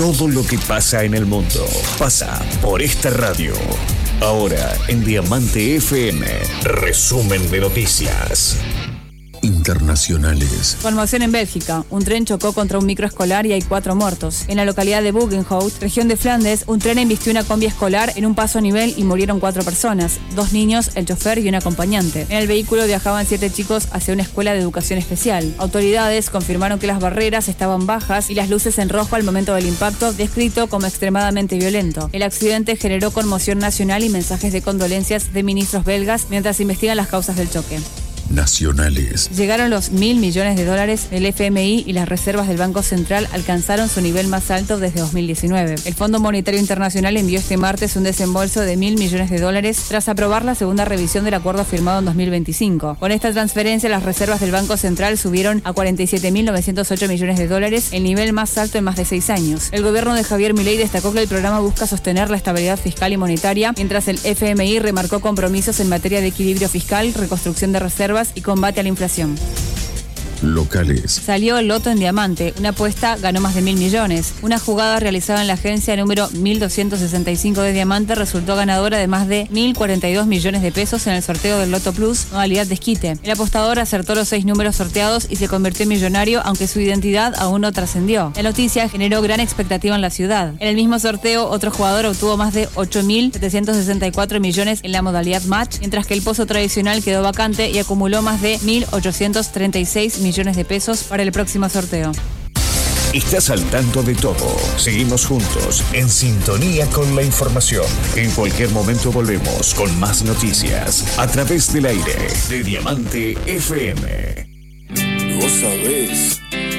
Todo lo que pasa en el mundo pasa por esta radio. Ahora en Diamante FM, resumen de noticias internacionales. Conmoción en Bélgica. Un tren chocó contra un microescolar y hay 4 muertos. En la localidad de Buggenhout, región de Flandes, un tren embistió una combi escolar en un paso a nivel y murieron 4 personas, 2 niños, el chofer y un acompañante. En el vehículo viajaban 7 chicos hacia una escuela de educación especial. Autoridades confirmaron que las barreras estaban bajas y las luces en rojo al momento del impacto, descrito como extremadamente violento. El accidente generó conmoción nacional y mensajes de condolencias de ministros belgas mientras se investigan las causas del choque. Nacionales. Llegaron los $1.000 millones del FMI y las reservas del Banco Central alcanzaron su nivel más alto desde 2019. El Fondo Monetario Internacional envió este martes un desembolso de $1.000 millones tras aprobar la segunda revisión del acuerdo firmado en 2025. Con esta transferencia, las reservas del Banco Central subieron a $47.908 millones, el nivel más alto en más de 6 años. El gobierno de Javier Milei destacó que el programa busca sostener la estabilidad fiscal y monetaria, mientras el FMI remarcó compromisos en materia de equilibrio fiscal, reconstrucción de reservas y combate a la inflación. Locales. Salió el loto en diamante. Una apuesta ganó más de 1.000 millones. Una jugada realizada en la agencia número 1265 de diamante resultó ganadora de más de 1.042 millones de pesos en el sorteo del Loto Plus, modalidad desquite. El apostador acertó los 6 números sorteados y se convirtió en millonario, aunque su identidad aún no trascendió. La noticia generó gran expectativa en la ciudad. En el mismo sorteo, otro jugador obtuvo más de 8.764 millones en la modalidad match, mientras que el pozo tradicional quedó vacante y acumuló más de 1.836 millones de pesos para el próximo sorteo. Estás al tanto de todo. Seguimos juntos, en sintonía con la información. En cualquier momento volvemos con más noticias a través del aire de Diamante FM. Vos sabés